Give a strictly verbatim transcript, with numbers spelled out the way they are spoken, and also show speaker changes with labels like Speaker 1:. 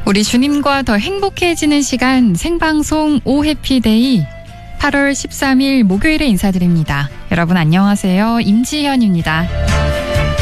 Speaker 1: 우리 주님과 더 행복해지는 시간 생방송 오 해피데이 팔월 십삼일 목요일에 인사드립니다. 여러분 안녕하세요. 임지현입니다.